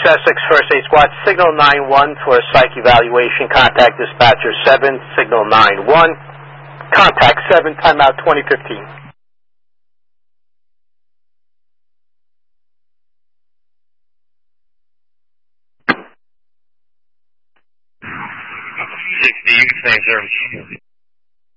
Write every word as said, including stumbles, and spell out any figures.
Essex First Aid Squad, signal nine one for a psych evaluation. Contact dispatcher seven, signal nine one. Contact seven, timeout twenty fifteen. sixty, you can say service.